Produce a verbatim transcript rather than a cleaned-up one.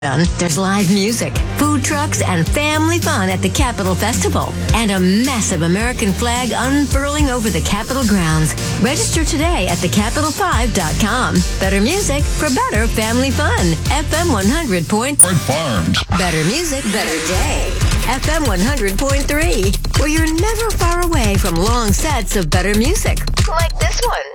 There's live music, food trucks, and family fun at the Capitol Festival, and a massive American flag unfurling over the Capitol grounds. Register today at the capital five dot com. Better music for better family fun. F M one hundred point Red Farms. Better music, better day. F M one hundred point three, where you're never far away from long sets of better music, like this one.